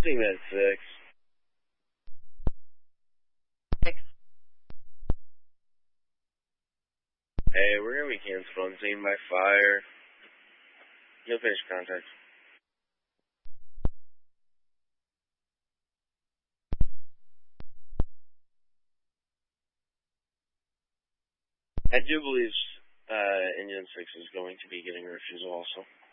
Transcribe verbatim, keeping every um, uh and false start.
Team at six. Six. Hey, we're gonna be canceled on scene by fire. You'll finish contact. I do believe uh, Engine six is going to be getting a refusal also.